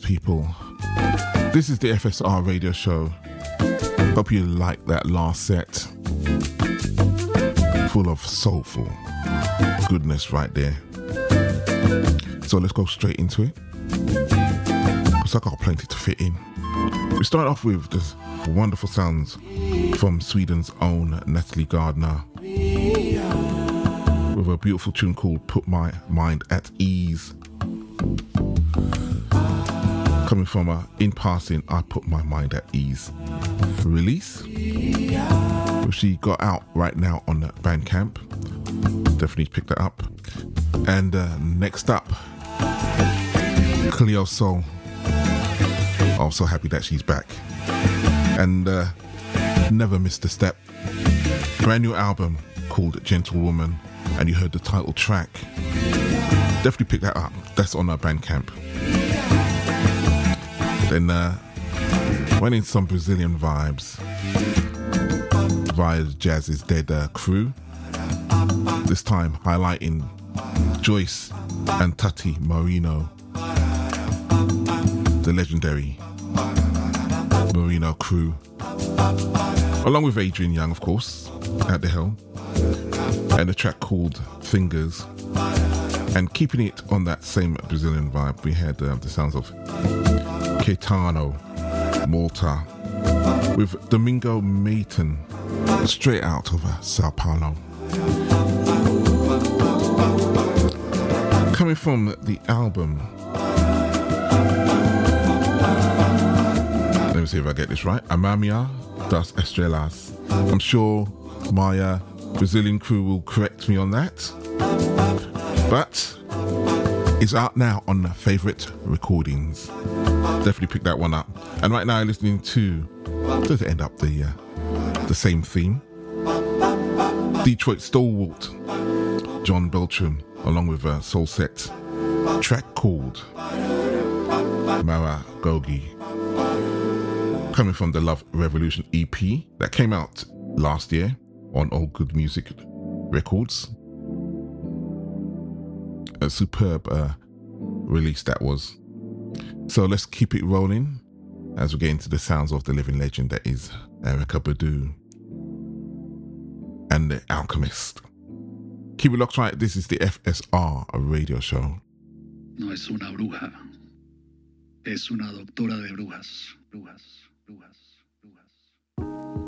people. This is the FSR radio show. Hope you like that last set. Full of soulful goodness right there. So let's go straight into it, because I got plenty to fit in. We start off with the wonderful sounds from Sweden's own Natalie Gardner, with a beautiful tune called Put My Mind at Ease. Coming from In Passing, I Put My Mind at Ease release, which she got out right now on Bandcamp. Definitely pick that up. And next up, Cleo Sol. Also happy that she's back. And never missed a step. Brand new album called Gentlewoman, and you heard the title track. Definitely pick that up. That's on our Bandcamp. Then went in some Brazilian vibes via Jazz Is Dead crew. This time highlighting Joyce and Tati Marino, the legendary Marino crew, along with Adrian Young, of course, at the helm, and a track called Fingers. And keeping it on that same Brazilian vibe, we had the sounds of Caetano, Malta, with Domingo Mayton, straight out of Sao Paulo. Coming from the album, let me see if I get this right, Amamia das Estrelas. I'm sure my Brazilian crew will correct me on that, but it's out now on Favorite Recordings. Definitely pick that one up. And right now I'm listening to end up the same theme, Detroit stalwart John Beltram, along with a soul set track called Maragogi, coming from the Love Revolution EP that came out last year on All Good Music Records. A superb release that was. So let's keep it rolling as we get into the sounds of the living legend that is Erykah Badu and The Alchemist. Keep it locked right. This is the FSR radio show. No es una bruja, es una doctora de brujas, brujas, brujas.